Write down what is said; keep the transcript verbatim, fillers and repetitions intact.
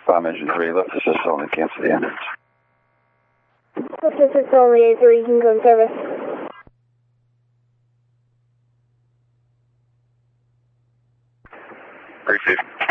Bomb engine three, lift assist only, cancel the engines. Lift assist only, A three, you can go in service. Received.